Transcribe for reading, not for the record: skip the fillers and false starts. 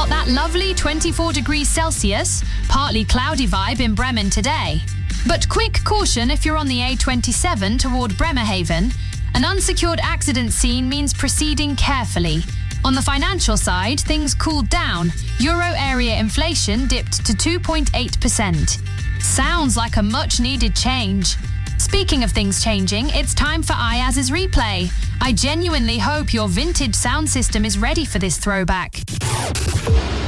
got that lovely 24 degrees Celsius, partly cloudy vibe in Bremen today. But quick caution if you're on the A27 toward Bremerhaven. An unsecured accident scene means proceeding carefully. On the financial side, things cooled down. Euro area inflation dipped to 2.8%. Sounds like a much-needed change. Speaking of things changing, it's time for Ayaz's replay. I genuinely hope your vintage sound system is ready for this throwback.